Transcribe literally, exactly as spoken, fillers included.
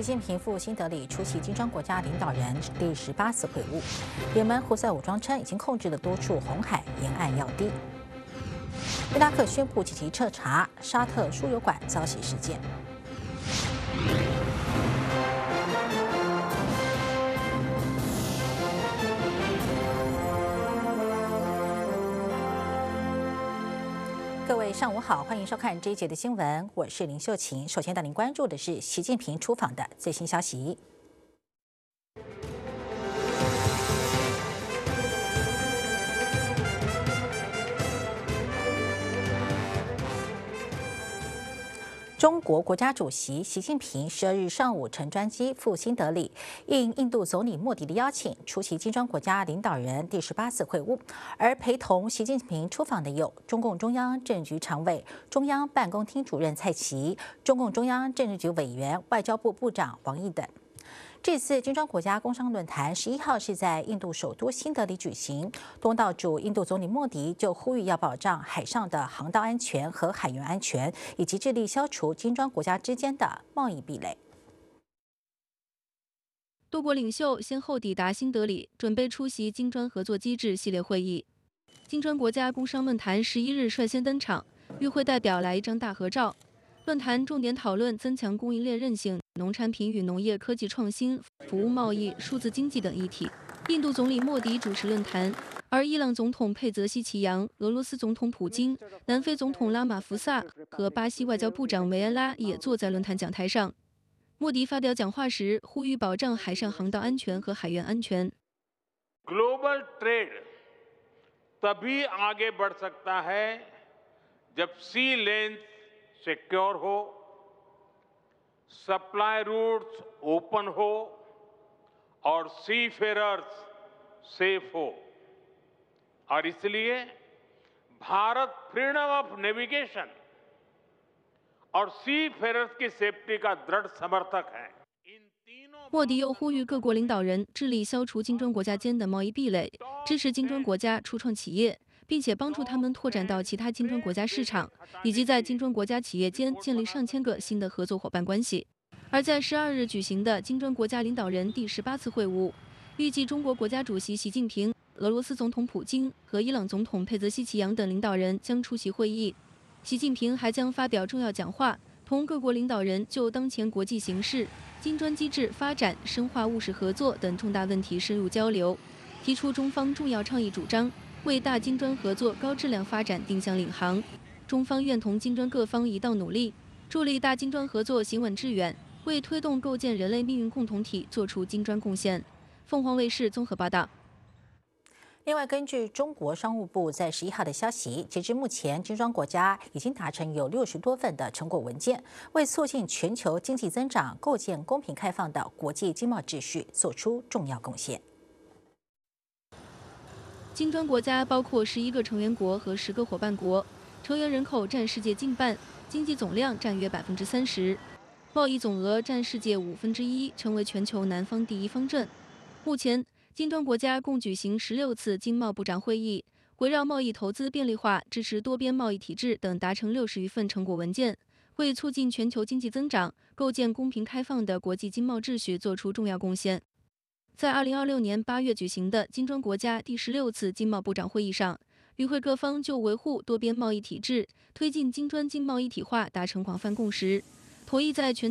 习近平赴新德里出席金砖国家领导人第十八次会晤。也门胡塞武装称已经控制了多处红海沿岸要地。伊拉克宣布紧急彻查沙特输油管遭袭事件。各位上午好，欢迎收看这一节的新闻，我是林秀琴。首先带您关注的是习近平出访的最新消息。中国国家主席习近平十二日上午乘专机赴新德里，应印度总理莫迪的邀请，出席金砖国家领导人第十八次会晤。而陪同习近平出访的有中共中央政治局常委、中央办公厅主任蔡奇、中共中央政治局委员、外交部部长王毅等。这次金砖国家工商论坛十一号是在印度首都新德里举行，东道主印度总理莫迪就呼吁要保障海上的航道安全和海员安全，以及致力消除金砖国家之间的贸易壁垒。 多国领袖先后抵达新德里，准备出席金砖合作机制系列会议。金砖国家工商论坛十一日率先登场，与会代表来一张大合照。论坛重点讨论增强供应链韧性、农产品与农业科技创新、服务贸易、数字经济等议题。印度总理莫迪主持论坛，而伊朗总统佩泽西奇扬、俄罗斯总统普京、南非总统拉马福萨和巴西外交部长维埃拉也坐在论坛讲台上。莫迪发表讲话时，呼吁保障海上航道安全和海员安全。 Global trade तभी आगे बढ़ सकता है जब sea lanes सिक्योर हो, सप्लाई रूट्स ओपन हो और सीफेरर्स सेफ हो। और इसलिए भारत फ्रीडम ऑफ नेविगेशन और सीफेरर्स की सेफ्टी का दृढ़ समर्थक है। 莫迪又呼吁各国领导人致力消除金砖国家间的贸易壁垒，支持金砖国家初创企业，并且帮助他们拓展到其他金砖国家市场，以及在金砖国家企业间建立上千个新的合作伙伴关系。而在十二日举行的金砖国家领导人第十八次会晤，预计中国国家主席习近平、俄罗斯总统普京和伊朗总统佩泽西奇扬等领导人将出席会议。习近平还将发表重要讲话，同各国领导人就当前国际形势、金砖机制发展、深化务实合作等重大问题深入交流，提出中方重要倡议主张，为大金砖合作高质量发展定向领航。中方愿同金砖各方一道努力，助力大金砖合作行稳致远，为推动构建人类命运共同体做出金砖贡献。凤凰卫视综合报道。 另外，根据中国商务部在十一号的消息，截至目前，金砖国家已经达成有六十多份的成果文件，为促进全球经济增长、构建公平开放的国际经贸秩序做出重要贡献。 金砖国家包括十一个成员国和十个伙伴国，成员人口占世界近半，经济总量占约百分之三十，贸易总额占世界五分之一，成为全球南方第一方阵。目前，金砖国家共举行十六次经贸部长会议，围绕贸易投资便利化、支持多边贸易体制等达成六十余份成果文件，为促进全球经济增长、构建公平开放的国际经贸秩序做出重要贡献。在二零二六年八月举行的金砖国家第十六次经贸部长会议上，与会各方就维护多边贸易体制、推进金砖经贸一体化达成广泛共识，同意在全